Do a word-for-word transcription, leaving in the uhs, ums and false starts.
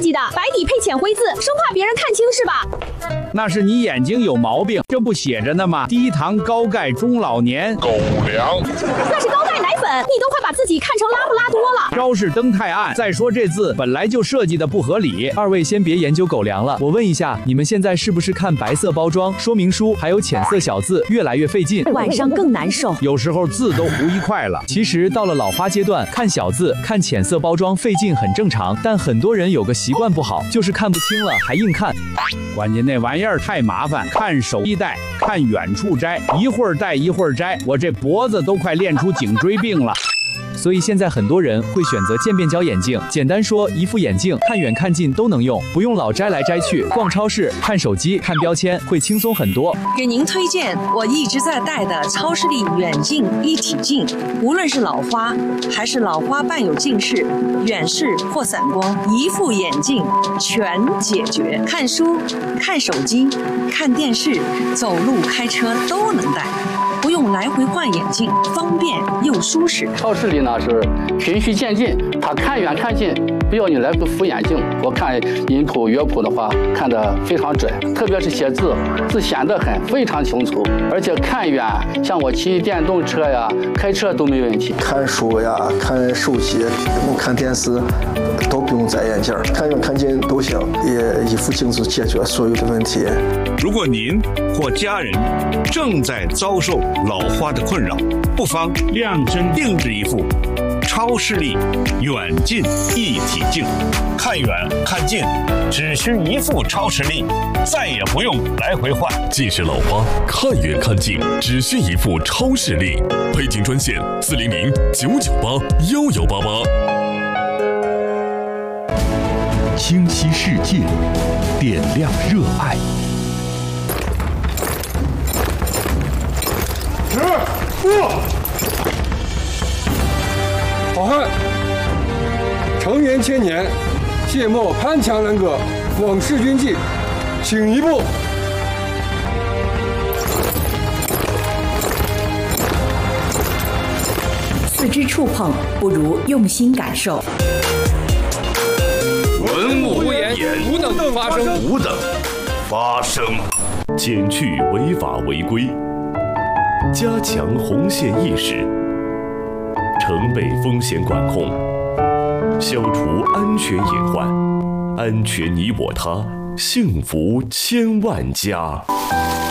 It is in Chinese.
计的，白底配浅灰字，生怕别人看清是吧？ 那是你眼睛有毛病，这不写着呢吗？低糖高钙中老年。 狗粮。 那是高钙奶粉，你都快把自己看成拉布拉多了。 招式灯太暗，再说这字本来就设计的不合理。 二位先别研究狗粮了，我问一下，你们现在是不是看白色包装、说明书还有浅色小字越来越费劲， 晚上更难受？ 有时候字都糊一块了。 其实到了老花阶段，看小字、看浅色包装费劲很正常，但很多人有个习惯不好，就是看不清了还硬看。 关键那玩意儿太麻烦，看手一戴，看远处摘，一会儿戴一会儿摘，我这脖子都快练出颈椎病了。 所以现在很多人会选择渐变焦眼镜，简单说，一副眼镜看远看近都能用，不用老摘来摘去。逛超市、看手机、看标签会轻松很多。 给您推荐我一直在戴的超视力远近一体镜，无论是老花还是老花伴有近视、远视或散光，一副眼镜全解决。看书、看手机、看电视、走路、开车都能戴。不用来回换眼镜，方便又舒适。 超市里呢是循序渐进，它看远看近，不要你来回扶眼镜。我看音谱乐谱的话，看得非常准，特别是写字，字显得很非常清楚，而且看远，像我骑电动车呀、开车都没问题。 看书呀、看手机、看电视，都不用摘眼镜，看远看近都行，也一副镜子解决所有的问题。 如果您或家人正在遭受老花的困扰，不妨量身定制一副超视力远近一体镜，看远看近只需一副超视力，再也不用来回换。 近视老花看远看近只需一副超视力，配镜专线四零零九九八幺幺八八。 清晰世界，点亮热爱。 十不，好汉，承元千年，切莫攀墙拦葛，往事军纪，请一步。 四肢触碰不如用心感受。 文物无言，无等发生， 无等发生。 减去违法违规，加强红线意识，城北风险管控，消除安全隐患，安全你我他，幸福千万家。